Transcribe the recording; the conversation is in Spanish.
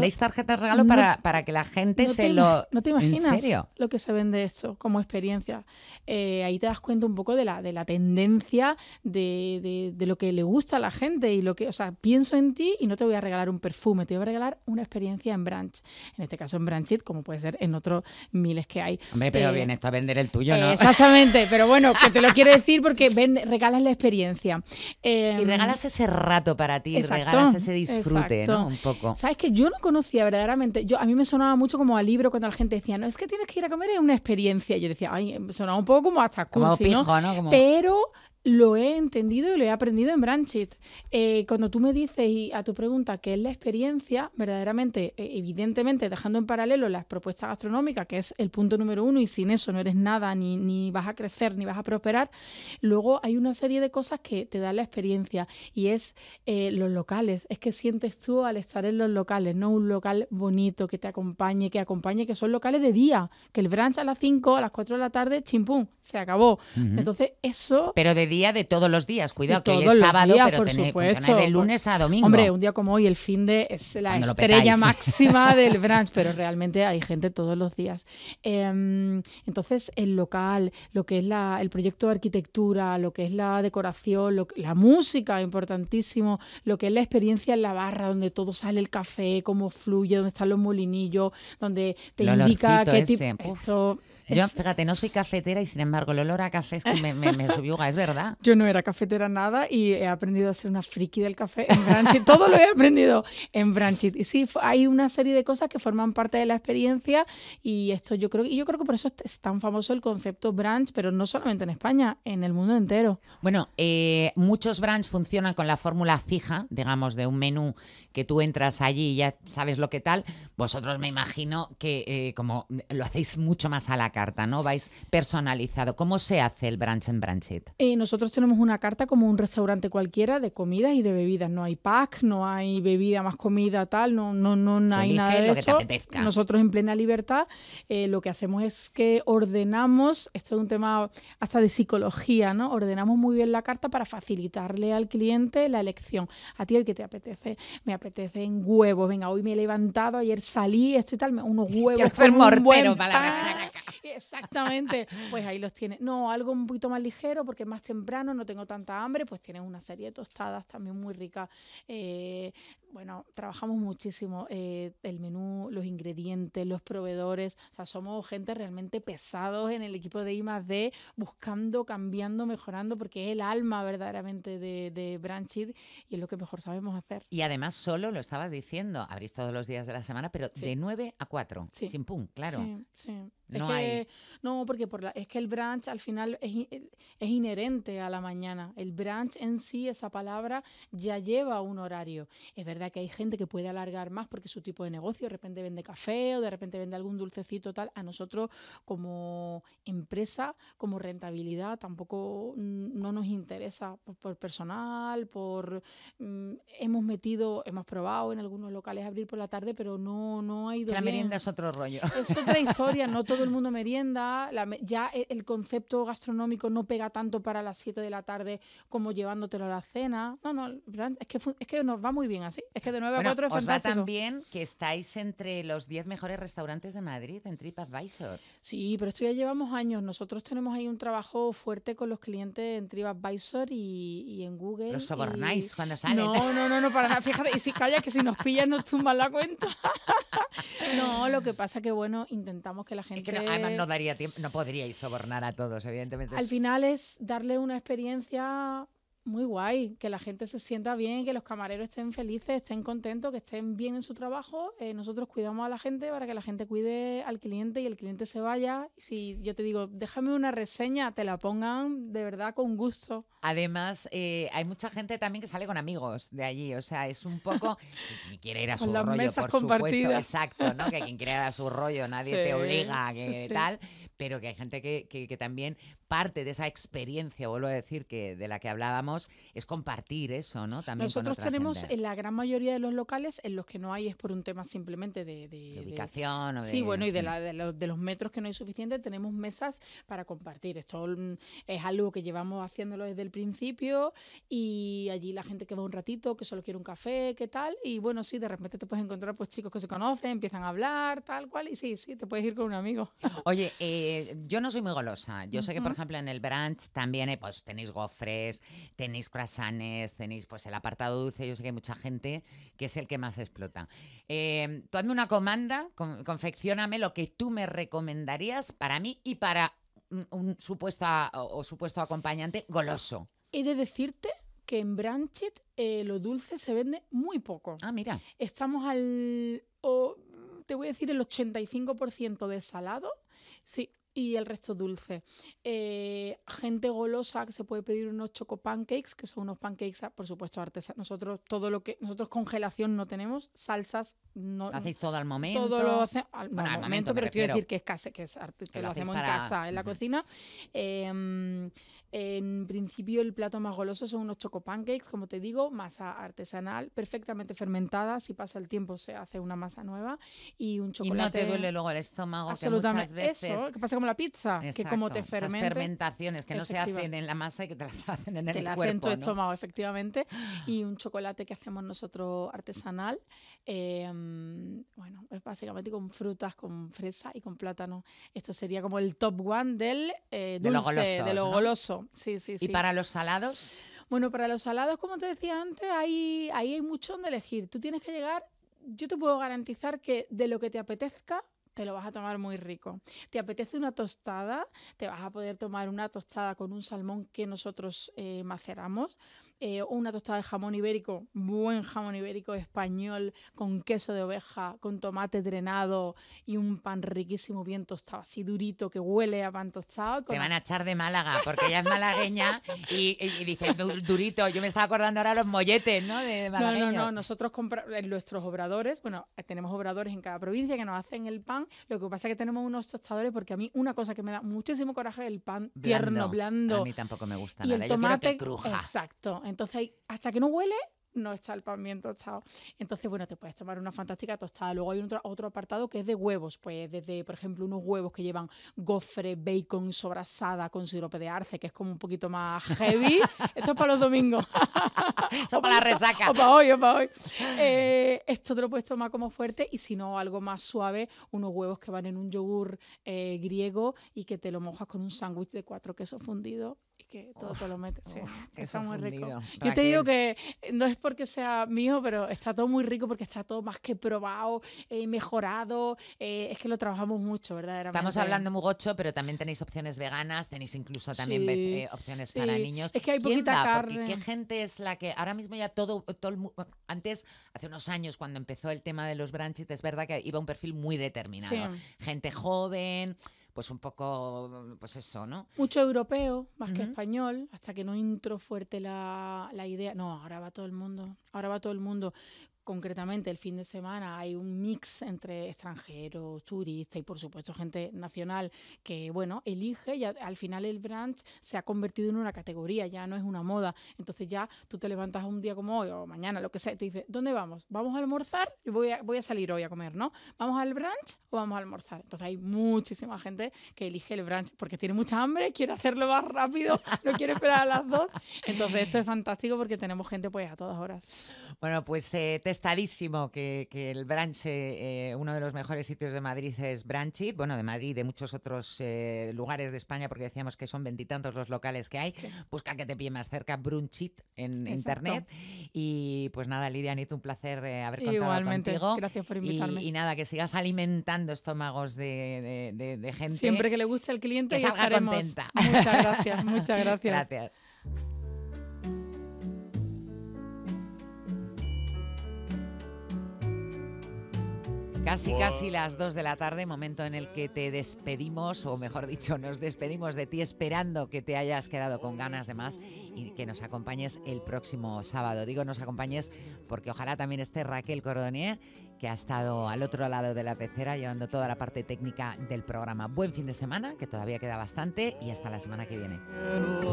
vendéis tarjetas de regalo para que la gente No te imaginas ¿En serio? lo que se vende esto como experiencia. Ahí te das cuenta un poco de la tendencia de lo que le gusta a la gente y lo que, o sea, pienso en ti y no te voy a regalar un perfume, te voy a regalar una experiencia en brunch. En este caso en Brunchit, como puede ser en otros miles que hay. Hombre, pero viene esto a vender el tuyo, ¿no? Exactamente, pero bueno, que te lo quiero decir porque regalas la experiencia. Y regalas ese rato para ti, exacto, regalas ese disfrute, exacto. ¿no? Un poco. ¿Sabes que yo no conocía verdaderamente? A mí me sonaba mucho como a libro cuando la gente decía, no, es que tienes que ir a comer, es una experiencia. Yo decía, ay, me sonaba un poco como hasta cursi, como pijo, ¿no? Como... Pero lo he entendido y lo he aprendido en Brunchit. Cuando tú me dices, y a tu pregunta, ¿qué es la experiencia? Verdaderamente, evidentemente, dejando en paralelo las propuestas gastronómicas, que es el punto número 1, y sin eso no eres nada, ni vas a crecer, ni vas a prosperar. Luego hay una serie de cosas que te dan la experiencia, y es los locales. Es que sientes tú al estar en los locales, ¿no? Un local bonito que te acompañe, que son locales de día, que el brunch a las 5, a las 4 de la tarde, chimpum, se acabó. Entonces, eso... Pero de día de todos los días, cuidado, que hoy todos es los sábado, días, pero por funciona supuesto. de lunes a domingo. Hombre, un día como hoy, el fin de es la Cuando lo estrella petáis. máxima del brunch, pero realmente hay gente todos los días. Entonces, el local, lo que es el proyecto de arquitectura, lo que es la decoración, la música, importantísimo, lo que es la experiencia en la barra, donde todo sale el café, cómo fluye, donde están los molinillos, donde te el indica qué tipo... Esto... Yo, fíjate, no soy cafetera y sin embargo el olor a café es que me subyuga, es verdad. Yo no era cafetera nada y he aprendido a ser una friki del café en Brunchit. Todo lo he aprendido en Brunchit. Y sí, hay una serie de cosas que forman parte de la experiencia y esto yo creo que por eso es tan famoso el concepto brunch, pero no solamente en España, en el mundo entero. Bueno, muchos brunch funcionan con la fórmula fija, digamos, de un menú que tú entras allí y ya sabes lo que tal. Vosotros me imagino que como lo hacéis mucho más a la carta, ¿no? Vais personalizado. ¿Cómo se hace el brunch en Brunchit? Nosotros tenemos una carta como un restaurante cualquiera de comidas y de bebidas. No hay pack, no hay bebida más comida, tal, no hay nada de lo que eso. te apetezca. Nosotros en plena libertad lo que hacemos es que ordenamos, esto es un tema hasta de psicología, ¿no? Ordenamos muy bien la carta para facilitarle al cliente la elección. A ti el que te apetece, me apetecen huevos. Venga, hoy me he levantado, ayer salí, esto y tal, unos huevos con un buen para la resaca. Exactamente, pues ahí los tienes. No, algo un poquito más ligero porque es más temprano, no tengo tanta hambre, pues tienes una serie de tostadas también muy ricas. Bueno, trabajamos muchísimo el menú, los ingredientes, los proveedores. O sea, somos gente realmente pesados en el equipo de I+D, buscando, cambiando, mejorando, porque es el alma verdaderamente de Brunchit y es lo que mejor sabemos hacer. Y además solo, lo estabas diciendo, abrís todos los días de la semana, pero sí. de 9 a 4, sí. chimpún, claro. Sí. No porque es que el brunch al final es inherente a la mañana. El brunch en sí, esa palabra, ya lleva un horario. Es verdad que hay gente que puede alargar más porque su tipo de negocio, de repente vende café o de repente vende algún dulcecito tal. A nosotros como empresa, como rentabilidad, tampoco no nos interesa por personal, hemos probado en algunos locales abrir por la tarde, pero no ha ido bien. La merienda es otro rollo. Es otra historia, no todo el mundo merienda, ya el concepto gastronómico no pega tanto para las 7 de la tarde como llevándotelo a la cena. No, es que nos va muy bien así, es que de 9 a 4 es fantástico. Os va tan bien que estáis entre los 10 mejores restaurantes de Madrid en TripAdvisor. Sí, pero esto ya llevamos años, nosotros tenemos ahí un trabajo fuerte con los clientes en TripAdvisor y en Google. ¿Los sobornáis cuando salen? No, para nada, fíjate, y si calla que si nos pillan nos tumban la cuenta. No, lo que pasa que bueno, intentamos que la gente... Es que además no daría tiempo, no podríais sobornar a todos, evidentemente. Al final es darle una experiencia muy guay, que la gente se sienta bien, que los camareros estén felices, estén contentos, que estén bien en su trabajo. Nosotros cuidamos a la gente para que la gente cuide al cliente y el cliente se vaya. Y si yo te digo, déjame una reseña, te la pongan de verdad con gusto. Además, hay mucha gente también que sale con amigos de allí, o sea, es un poco que quien quiere ir a su rollo, por supuesto, exacto, ¿no? Que quien quiere ir a su rollo, nadie te obliga a que tal, pero que hay gente que también parte de esa experiencia, vuelvo a decir, que de la que hablábamos, es compartir eso, ¿no? También nosotros con otra tenemos gente. en la gran mayoría de los locales, en los que no hay es por un tema simplemente de ubicación. Sí, bueno, y de los metros que no hay suficiente, tenemos mesas para compartir. Esto es algo que llevamos haciéndolo desde el principio y allí la gente que va un ratito, que solo quiere un café, qué tal, y bueno, sí, de repente te puedes encontrar pues chicos que se conocen, empiezan a hablar, tal cual, y sí, te puedes ir con un amigo. Oye, yo no soy muy golosa. Yo sé que, por ejemplo, en el brunch también pues tenéis gofres, tenéis croissants, tenéis pues el apartado dulce. Yo sé que hay mucha gente que es el que más explota. Tú hazme una comanda, confeccióname lo que tú me recomendarías para mí y para un supuesto acompañante goloso. He de decirte que en Brunchit lo dulce se vende muy poco. Ah, mira. Estamos te voy a decir el 85% de salado, sí, y el resto dulce. Gente golosa que se puede pedir unos choco pancakes, que son unos pancakes, por supuesto, artesanos. Nosotros congelación no tenemos, salsas no. ¿Lo hacéis todo al momento? Todo lo hacemos al momento, pero quiero decir que lo hacemos en casa, en la cocina. En principio el plato más goloso son unos choco pancakes, como te digo, masa artesanal, perfectamente fermentada. Si pasa el tiempo se hace una masa nueva y un chocolate. Y no te duele luego el estómago, absolutamente. Que muchas veces... Eso, que pasa como la pizza, exacto, que como te fermente... Esas fermentaciones que no se hacen en la masa y que te las hacen en el cuerpo, hacen tu ¿no? estómago, efectivamente. Y un chocolate que hacemos nosotros artesanal. Bueno, es básicamente con frutas, con fresa y con plátano. Esto sería como el top one del dulce, de lo goloso. Sí. ¿Y para los salados? Bueno, para los salados, como te decía antes, ahí hay mucho donde elegir. Tú tienes que llegar, yo te puedo garantizar que de lo que te apetezca, te lo vas a tomar muy rico. ¿Te apetece una tostada? Te vas a poder tomar una tostada con un salmón que nosotros maceramos, o una tostada de jamón ibérico, buen jamón ibérico español, con queso de oveja, con tomate drenado y un pan riquísimo, bien tostado, así durito, que huele a pan tostado. Te van a echar de Málaga, porque ella es malagueña y dice durito. Yo me estaba acordando ahora de los molletes, ¿no? De malagueños. No. Nosotros en nuestros obradores, bueno, tenemos obradores en cada provincia que nos hacen el pan. Lo que pasa es que tenemos unos tostadores, porque a mí una cosa que me da muchísimo coraje es el pan tierno, blando. A mí tampoco me gusta y nada. El tomate, yo quiero que cruja. Exacto. Entonces, hasta que no huele, no está el pan bien tostado. Entonces, bueno, te puedes tomar una fantástica tostada. Luego hay otro apartado que es de huevos. Pues desde, por ejemplo, unos huevos que llevan gofre, bacon, sobrasada con sirope de arce, que es como un poquito más heavy. Esto es para los domingos. Eso para la resaca. O para hoy. Esto te lo puedes tomar como fuerte, y si no, algo más suave, unos huevos que van en un yogur griego y que te lo mojas con un sándwich de 4 quesos fundidos y que todo te lo metes. Sí, está muy rico. Yo te digo que no es porque sea mío, pero está todo muy rico porque está todo más que probado, mejorado. Es que lo trabajamos mucho, verdaderamente. Estamos hablando muy gocho, pero también tenéis opciones veganas, tenéis incluso también opciones para niños. Es que hay poquita carne. Porque ¿qué gente es la que ahora mismo ya todo el mundo... Antes, hace unos años, cuando empezó el tema de los brunches, es verdad que iba un perfil muy determinado. Sí. Gente joven... pues un poco, pues eso, ¿no? Mucho europeo, más que español, hasta que no entró fuerte la idea. No, ahora va todo el mundo. Concretamente, el fin de semana hay un mix entre extranjeros, turistas y, por supuesto, gente nacional que, bueno, elige, y al final el brunch se ha convertido en una categoría, ya no es una moda. Entonces ya tú te levantas un día como hoy o mañana, lo que sea, y tú dices, ¿dónde vamos? ¿Vamos a almorzar? Voy a salir hoy a comer, ¿no? ¿Vamos al brunch o vamos a almorzar? Entonces hay muchísima gente que elige el brunch porque tiene mucha hambre, quiere hacerlo más rápido, no quiere esperar a las 2. Entonces esto es fantástico porque tenemos gente pues a todas horas. Bueno, pues testadísimo que el brunch, uno de los mejores sitios de Madrid es Brunchit, bueno, de Madrid y de muchos otros lugares de España, porque decíamos que son 20 y tantos los locales que hay. Sí. Busca que te pille más cerca, Brunchit en internet. Y pues nada, Lidia, Anit, un placer haber contado igualmente contigo. Gracias por invitarme. Y nada, que sigas alimentando estómagos de gente. Siempre que le guste al cliente, que salga contenta. Muchas gracias, muchas gracias. Gracias. Casi las 2 de la tarde, momento en el que te despedimos, o mejor dicho, nos despedimos de ti esperando que te hayas quedado con ganas de más y que nos acompañes el próximo sábado. Digo nos acompañes porque ojalá también esté Raquel Cordonier, que ha estado al otro lado de la pecera llevando toda la parte técnica del programa. Buen fin de semana, que todavía queda bastante, y hasta la semana que viene.